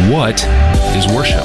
What is worship?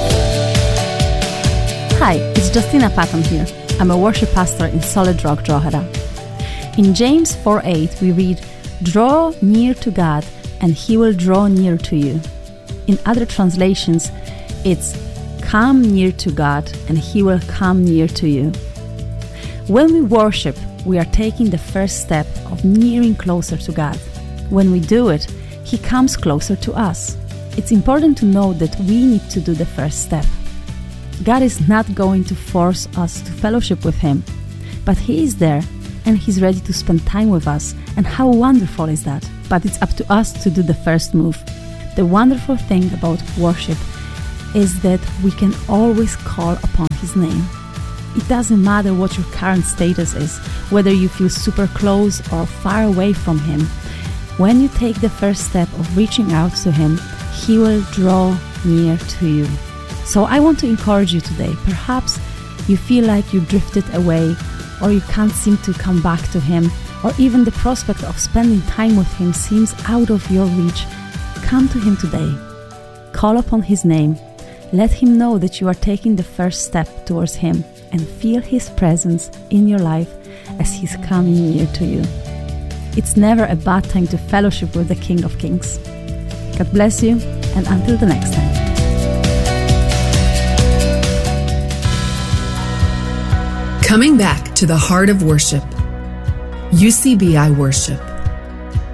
Hi, it's Justina Patton here. I'm a worship pastor in Solid Rock, Drogheda. In James 4:8 we read, "Draw near to God, and He will draw near to you." In other translations, it's, "Come near to God, and He will come near to you." When we worship, we are taking the first step of nearing closer to God. When we do it, He comes closer to us. It's important to know that we need to do the first step. God is not going to force us to fellowship with Him, but He is there and He's ready to spend time with us. And how wonderful is that? But it's up to us to do the first move. The wonderful thing about worship is that we can always call upon His name. It doesn't matter what your current status is, whether you feel super close or far away from Him. When you take the first step of reaching out to Him, He will draw near to you. So I want to encourage you today. Perhaps you feel like you drifted away, or you can't seem to come back to Him, or even the prospect of spending time with Him seems out of your reach. Come to Him today. Call upon His name. Let Him know that you are taking the first step towards Him, and feel His presence in your life as He's coming near to you. It's never a bad time to fellowship with the King of Kings. God bless you, and until the next time. Coming back to the heart of worship. UCBI Worship.